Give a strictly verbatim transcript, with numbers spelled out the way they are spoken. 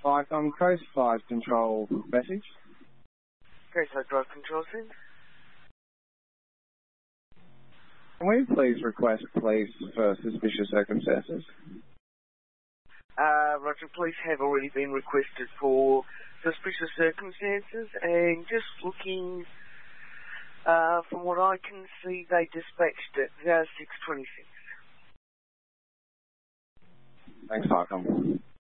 Vicom, Coast five Control message. Coast five Drive Control, sir. Can we please request police for suspicious circumstances? Uh, Roger, police have already been requested for suspicious circumstances, and just looking, uh, from what I can see, they dispatched at uh, six twenty-six. Thanks, Vicom.